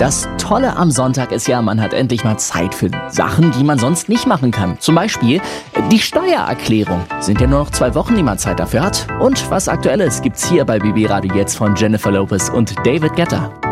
Das Tolle am Sonntag ist ja, man hat endlich mal Zeit für Sachen, die man sonst nicht machen kann. Zum Beispiel die Steuererklärung. Sind ja nur noch 2 Wochen, die man Zeit dafür hat. Und was Aktuelles gibt's hier bei BB Radio jetzt von Jennifer Lopez und David Guetta.